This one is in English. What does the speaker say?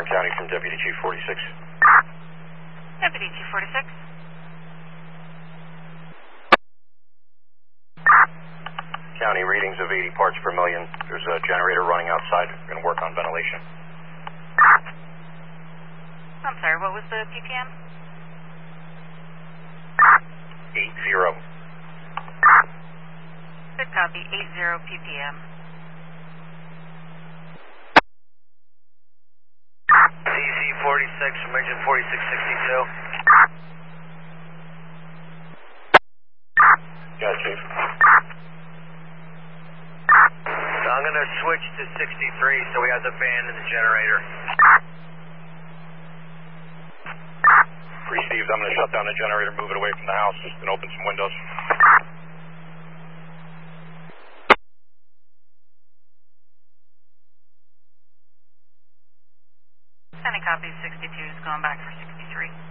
County from Deputy Chief 46. Deputy Chief 46. County readings of 80 parts per million. There's a generator running outside. We're going to work on ventilation. I'm sorry, what was the ppm? 80. Good copy, 80 ppm. CC 46, emergent 4662. Yeah, Chief. So I'm going to switch to 63 so we have the fan and the generator. Free Steves, I'm going to shut down the generator, move it away from the house, and open some windows. Any copy, 62 is going back for 63.